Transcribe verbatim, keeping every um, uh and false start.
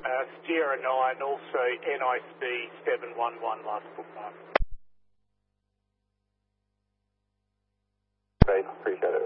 Uh, Sierra nine, also N I C seven one one, last bookmark. Great, appreciate it.